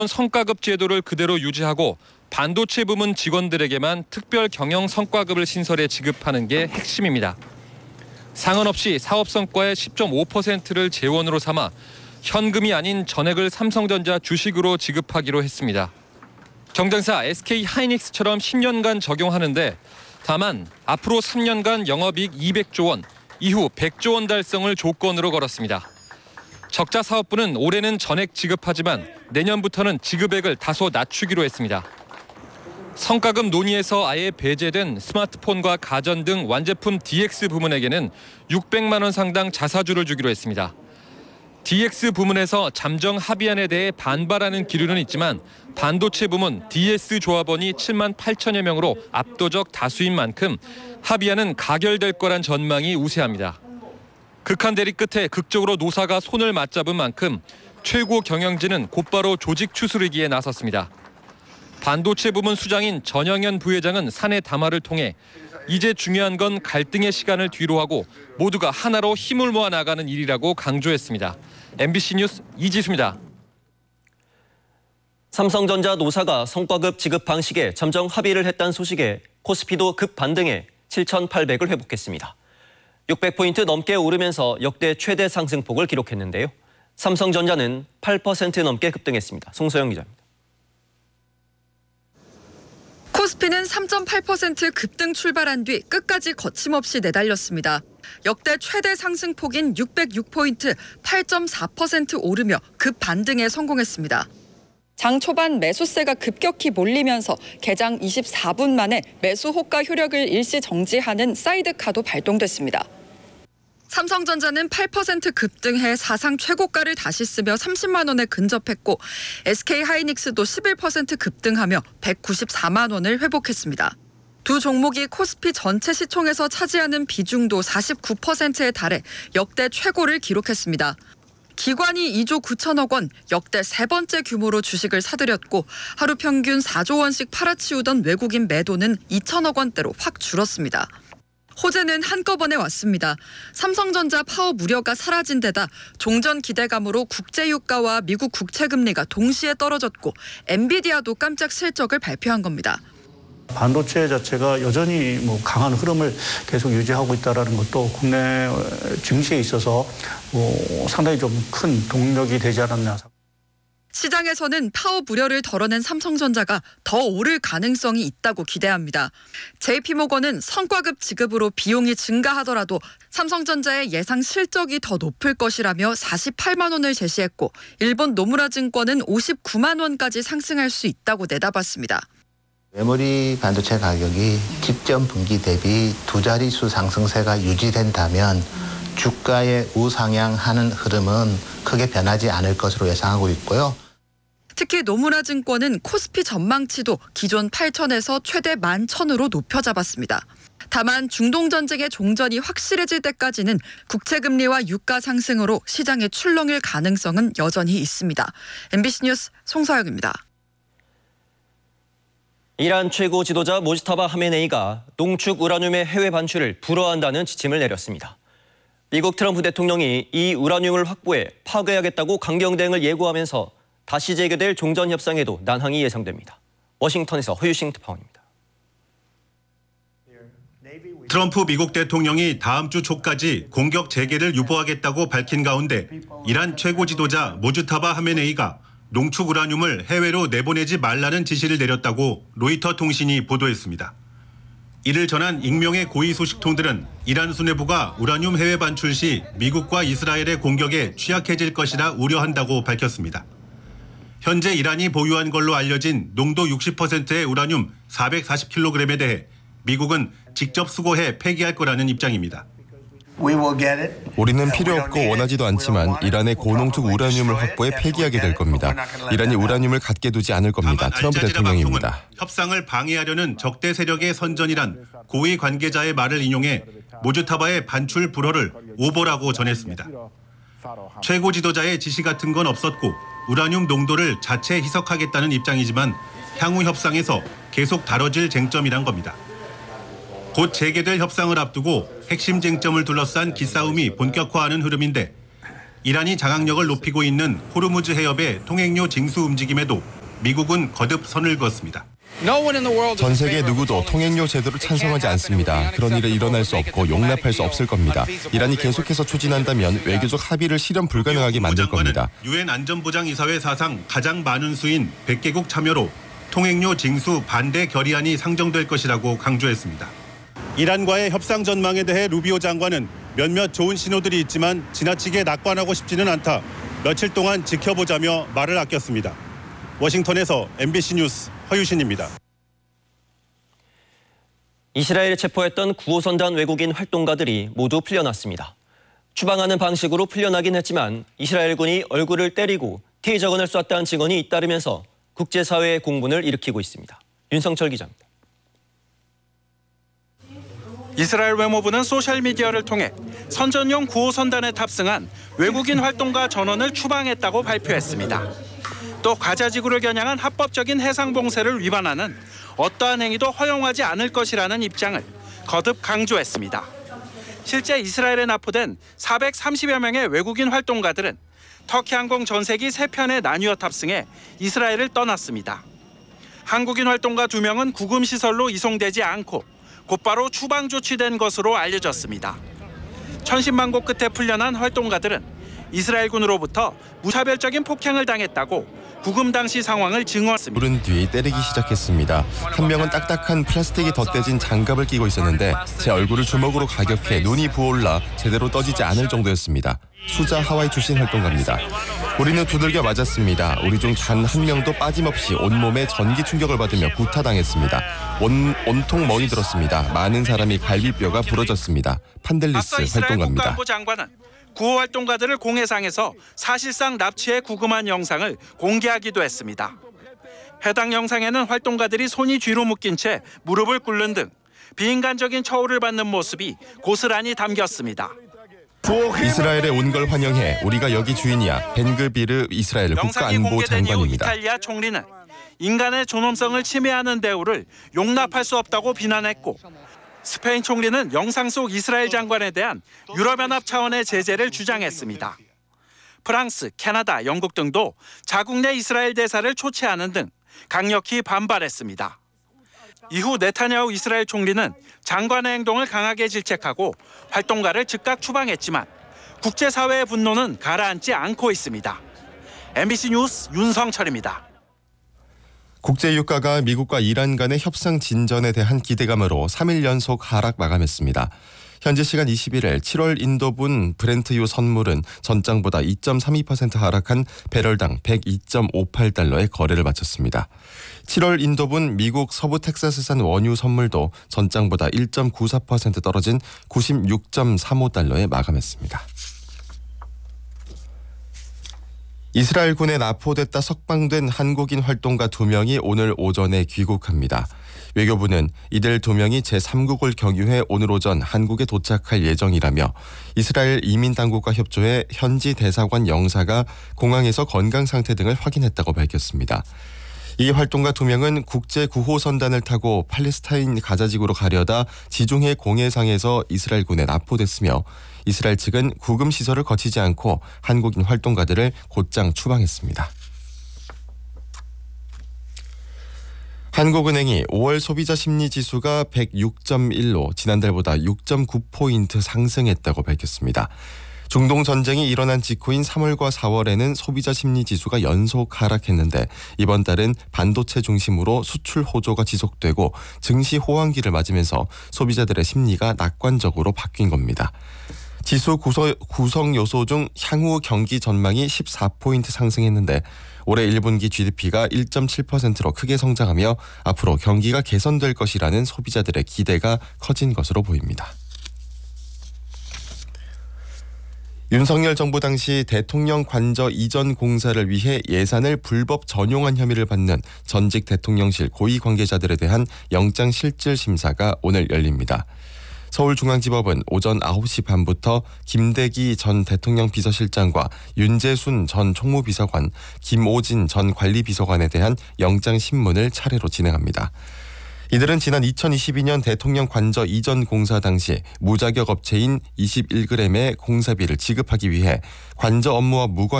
성과급 제도를 그대로 유지하고 반도체 부문 직원들에게만 특별 경영 성과급을 신설해 지급하는 게 핵심입니다. 상한 없이 사업 성과의 10.5%를 재원으로 삼아 현금이 아닌 전액을 삼성전자 주식으로 지급하기로 했습니다. 경쟁사 SK 하이닉스처럼 10년간 적용하는데 다만 앞으로 3년간 영업이익 200조 원, 이후 100조 원 달성을 조건으로 걸었습니다. 적자 사업부는 올해는 전액 지급하지만 내년부터는 지급액을 다소 낮추기로 했습니다. 성과급 논의에서 아예 배제된 스마트폰과 가전 등 완제품 DX 부문에게는 600만 원 상당 자사주를 주기로 했습니다. DX 부문에서 잠정 합의안에 대해 반발하는 기류는 있지만 반도체 부문 DS 조합원이 7만 8천여 명으로 압도적 다수인 만큼 합의안은 가결될 거란 전망이 우세합니다. 극한 대립 끝에 극적으로 노사가 손을 맞잡은 만큼 최고 경영진은 곧바로 조직 추스르기에 나섰습니다. 반도체 부문 수장인 전영현 부회장은 사내 담화를 통해 이제 중요한 건 갈등의 시간을 뒤로하고 모두가 하나로 힘을 모아 나가는 일이라고 강조했습니다. MBC 뉴스 이지수입니다. 삼성전자 노사가 성과급 지급 방식에 잠정 합의를 했다는 소식에 코스피도 급 반등해 7,800을 회복했습니다. 600포인트 넘게 오르면서 역대 최대 상승폭을 기록했는데요. 삼성전자는 8% 넘게 급등했습니다. 송소영 기자입니다. 코스피는 3.8% 급등 출발한 뒤 끝까지 거침없이 내달렸습니다. 역대 최대 상승폭인 606포인트 8.4% 오르며 급 반등에 성공했습니다. 장 초반 매수세가 급격히 몰리면서 개장 24분 만에 매수 호가 효력을 일시 정지하는 사이드카도 발동됐습니다. 삼성전자는 8% 급등해 사상 최고가를 다시 쓰며 30만 원에 근접했고 SK 하이닉스도 11% 급등하며 194만 원을 회복했습니다. 두 종목이 코스피 전체 시총에서 차지하는 비중도 49%에 달해 역대 최고를 기록했습니다. 기관이 2조 9천억 원, 역대 세 번째 규모로 주식을 사들였고 하루 평균 4조 원씩 팔아치우던 외국인 매도는 2천억 원대로 확 줄었습니다. 호재는 한꺼번에 왔습니다. 삼성전자 파업 우려가 사라진 데다 종전 기대감으로 국제유가와 미국 국채금리가 동시에 떨어졌고 엔비디아도 깜짝 실적을 발표한 겁니다. 반도체 자체가 여전히 강한 흐름을 계속 유지하고 있다는 것도 국내 증시에 있어서 상당히 좀 큰 동력이 되지 않았나. 시장에서는 파업 우려를 덜어낸 삼성전자가 더 오를 가능성이 있다고 기대합니다. JP모건은 성과급 지급으로 비용이 증가하더라도 삼성전자의 예상 실적이 더 높을 것이라며 48만 원을 제시했고 일본 노무라 증권은 59만 원까지 상승할 수 있다고 내다봤습니다. 메모리 반도체 가격이 직전 분기 대비 두 자릿수 상승세가 유지된다면 주가의 우상향하는 흐름은 크게 변하지 않을 것으로 예상하고 있고요. 특히 노무라 증권은 코스피 전망치도 기존 8천에서 최대 11,000으로 높여 잡았습니다. 다만 중동 전쟁의 종전이 확실해질 때까지는 국채금리와 유가 상승으로 시장의 출렁일 가능성은 여전히 있습니다. MBC 뉴스 송서영입니다. 이란 최고 지도자 모지타바 하메네이가 농축 우라늄의 해외 반출을 불허한다는 지침을 내렸습니다. 미국 트럼프 대통령이 이 우라늄을 확보해 파괴하겠다고 강경 대응을 예고하면서 다시 재개될 종전 협상에도 난항이 예상됩니다. 워싱턴에서 허유싱 특파원입니다. 트럼프 미국 대통령이 다음 주 초까지 공격 재개를 유보하겠다고 밝힌 가운데 이란 최고 지도자 모주타바 하메네이가 농축 우라늄을 해외로 내보내지 말라는 지시를 내렸다고 로이터 통신이 보도했습니다. 이를 전한 익명의 고위 소식통들은 이란 수뇌부가 우라늄 해외 반출 시 미국과 이스라엘의 공격에 취약해질 것이라 우려한다고 밝혔습니다. 현재 이란이 보유한 걸로 알려진 농도 60%의 우라늄 440kg에 대해 미국은 직접 수거해 폐기할 거라는 입장입니다. 우리는 필요 없고 원하지도 않지만 이란의 고농축 우라늄을 확보해 폐기하게 될 겁니다. 이란이 우라늄을 갖게 두지 않을 겁니다. 트럼프 대통령입니다. 협상을 방해하려는 적대 세력의 선전이란 고위 관계자의 말을 인용해 모주타바의 반출 불허를 오보라고 전했습니다. 최고 지도자의 지시 같은 건 없었고 우라늄 농도를 자체 희석하겠다는 입장이지만 향후 협상에서 계속 다뤄질 쟁점이란 겁니다. 곧 재개될 협상을 앞두고 핵심 쟁점을 둘러싼 기싸움이 본격화하는 흐름인데 이란이 장악력을 높이고 있는 호르무즈 해협의 통행료 징수 움직임에도 미국은 거듭 선을 그었습니다. 전 세계 누구도 통행료 제도를 찬성하지 않습니다. 그런 일이 일어날 수 없고 용납할 수 없을 겁니다. 이란이 계속해서 추진한다면 외교적 합의를 실현 불가능하게 만들 겁니다. 유엔 안전보장이사회 사상 가장 많은 수인 100개국 참여로 통행료 징수 반대 결의안이 상정될 것이라고 강조했습니다. 이란과의 협상 전망에 대해 루비오 장관은 몇몇 좋은 신호들이 있지만 지나치게 낙관하고 싶지는 않다. 며칠 동안 지켜보자며 말을 아꼈습니다. 워싱턴에서 MBC 뉴스 허유신입니다. 이스라엘에 체포했던 9호선단 외국인 활동가들이 모두 풀려났습니다. 추방하는 방식으로 풀려나긴 했지만 이스라엘군이 얼굴을 때리고 테이저건을 쐈다는 증언이 잇따르면서 국제사회의 공분을 일으키고 있습니다. 윤성철 기자입니다. 이스라엘 외무부는 소셜미디어를 통해 선전용 9호선단에 탑승한 외국인 활동가 전원을 추방했다고 발표했습니다. 또 가자지구를 겨냥한 합법적인 해상봉쇄를 위반하는 어떠한 행위도 허용하지 않을 것이라는 입장을 거듭 강조했습니다. 실제 이스라엘에 납포된 430여 명의 외국인 활동가들은 터키 항공 전세기 3편에 나뉘어 탑승해 이스라엘을 떠났습니다. 한국인 활동가 2명은 구금시설로 이송되지 않고 곧바로 추방 조치된 것으로 알려졌습니다. 천신만고 끝에 풀려난 활동가들은 이스라엘군으로부터 무차별적인 폭행을 당했다고 구금 당시 상황을 증언했습니다. 부른 뒤 때리기 시작했습니다. 한 명은 딱딱한 플라스틱이 덧대진 장갑을 끼고 있었는데 제 얼굴을 주먹으로 가격해 눈이 부어올라 제대로 떠지지 않을 정도였습니다. 수자 하와이 출신 활동가입니다. 우리는 두들겨 맞았습니다. 우리 중 단 한 명도 빠짐없이 온몸에 전기 충격을 받으며 구타당했습니다. 온통 멍이 들었습니다. 많은 사람이 갈비뼈가 부러졌습니다. 판델리스 활동가입니다. 국가안보 장관은 9호 활동가들을 공해상에서 사실상 납치해 구금한 영상을 공개하기도 했습니다. 해당 영상에는 활동가들이 손이 뒤로 묶인 채 무릎을 꿇는 등 비인간적인 처우를 받는 모습이 고스란히 담겼습니다. 이스라엘에 온 걸 환영해. 우리가 여기 주인이야. 벤그비르 이스라엘 영상이 국가안보 공개된 이후 장관입니다. 이탈리아 총리는 인간의 존엄성을 침해하는 대우를 용납할 수 없다고 비난했고 스페인 총리는 영상 속 이스라엘 장관에 대한 유럽연합 차원의 제재를 주장했습니다. 프랑스, 캐나다, 영국 등도 자국 내 이스라엘 대사를 초치하는 등 강력히 반발했습니다. 이후 네타냐후 이스라엘 총리는 장관의 행동을 강하게 질책하고 활동가를 즉각 추방했지만 국제사회의 분노는 가라앉지 않고 있습니다. MBC 뉴스 윤성철입니다. 국제유가가 미국과 이란 간의 협상 진전에 대한 기대감으로 3일 연속 하락 마감했습니다. 현지 시간 21일 7월 인도분 브렌트유 선물은 전장보다 2.32% 하락한 배럴당 102.58달러에 거래를 마쳤습니다. 7월 인도분 미국 서부 텍사스산 원유 선물도 전장보다 1.94% 떨어진 96.35달러에 마감했습니다. 이스라엘군에 납포됐다 석방된 한국인 활동가 2명이 오늘 오전에 귀국합니다. 외교부는 이들 2명이 제3국을 경유해 오늘 오전 한국에 도착할 예정이라며 이스라엘 이민당국과 협조해 현지 대사관 영사가 공항에서 건강 상태 등을 확인했다고 밝혔습니다. 이 활동가 2명은 국제 9호 선단을 타고 팔레스타인 가자지구로 가려다 지중해 공해상에서 이스라엘군에 납포됐으며 이스라엘 측은 구금 시설을 거치지 않고 한국인 활동가들을 곧장 추방했습니다. 한국은행이 5월 소비자 심리지수가 106.1로 지난달보다 6.9포인트 상승했다고 밝혔습니다. 중동 전쟁이 일어난 직후인 3월과 4월에는 소비자 심리지수가 연속 하락했는데 이번 달은 반도체 중심으로 수출 호조가 지속되고 증시 호황기를 맞으면서 소비자들의 심리가 낙관적으로 바뀐 겁니다. 지수 구성 요소 중 향후 경기 전망이 14포인트 상승했는데 올해 1분기 GDP가 1.7%로 크게 성장하며 앞으로 경기가 개선될 것이라는 소비자들의 기대가 커진 것으로 보입니다. 윤석열 정부 당시 대통령 관저 이전 공사를 위해 예산을 불법 전용한 혐의를 받는 전직 대통령실 고위 관계자들에 대한 영장 실질 심사가 오늘 열립니다. 서울중앙지법은 오전 9시 반부터 김대기 전 대통령 비서실장과 윤재순 전 총무비서관, 김오진 전 관리비서관에 대한 영장 심문을 차례로 진행합니다. 이들은 지난 2022년 대통령 관저 이전 공사 당시 무자격 업체인 21g의 공사비를 지급하기 위해 관저 업무와 무관